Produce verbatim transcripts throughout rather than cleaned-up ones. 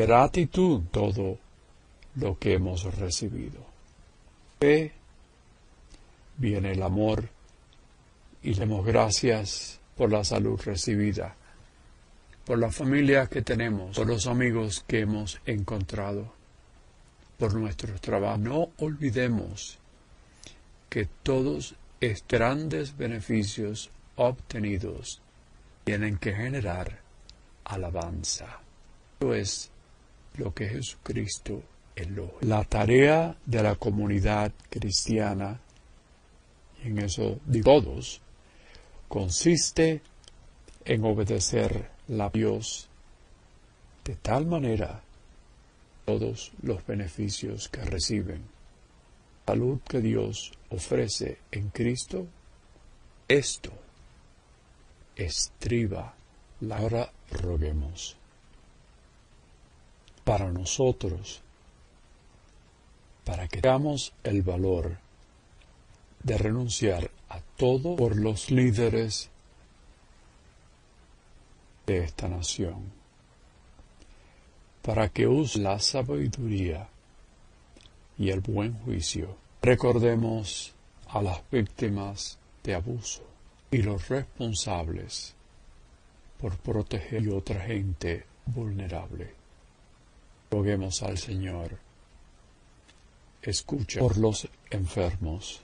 gratitud todo lo que hemos recibido. Fe, viene el amor y demos gracias por la salud recibida, por la familia que tenemos, por los amigos que hemos encontrado, por nuestro trabajo. No olvidemos que todos estos grandes beneficios obtenidos tienen que generar alabanza. Eso es lo que Jesucristo elogia. La tarea de la comunidad cristiana, y en eso digo todos, consiste en obedecer a Dios de tal manera todos los beneficios que reciben. La salud que Dios ofrece en Cristo, esto estriba la. Ahora roguemos para nosotros, para que tengamos el valor de renunciar a todo por los líderes de esta nación, para que use la sabiduría y el buen juicio. Recordemos a las víctimas de abuso y los responsables por proteger a otra gente vulnerable. Roguemos al Señor. Escucha por los enfermos,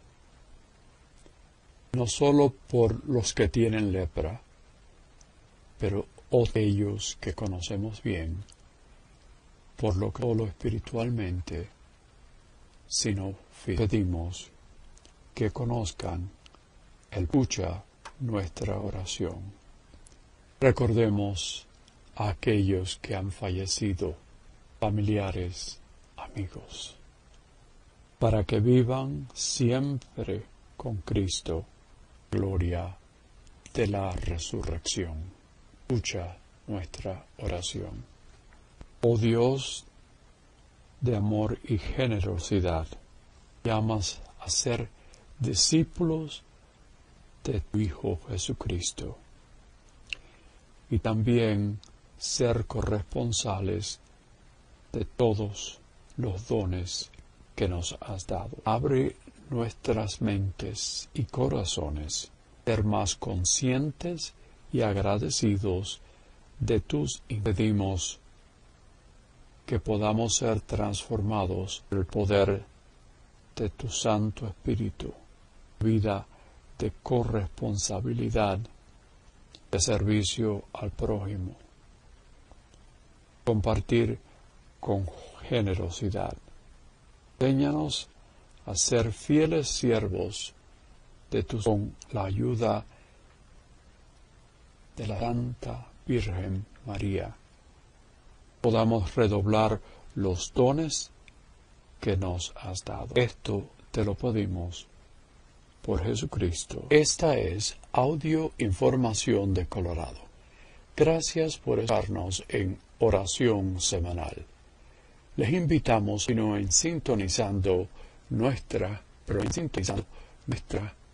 no solo por los que tienen lepra, pero aquellos que conocemos bien, por lo que solo espiritualmente, sino pedimos que conozcan el escucha nuestra oración. Recordemos a aquellos que han fallecido, familiares, amigos, para que vivan siempre con Cristo, gloria de la resurrección. Escucha nuestra oración. Oh Dios de amor y generosidad, llamas a ser discípulos de tu Hijo Jesucristo y también ser corresponsales de todos los dones que nos has dado. Abre nuestras mentes y corazones, ser más conscientes y agradecidos de tus y pedimos que podamos ser transformados por el poder de tu Santo Espíritu, vida de corresponsabilidad, de servicio al prójimo, compartir con generosidad. Enséñanos a ser fieles siervos de tu con la ayuda de la Santa Virgen María. Podamos redoblar los dones que nos has dado. Esto te lo pedimos por Jesucristo. Esta es Audio Información de Colorado. Gracias por estarnos en oración semanal. Les invitamos, sino en sintonizando nuestra, pero en sintonizando nuestra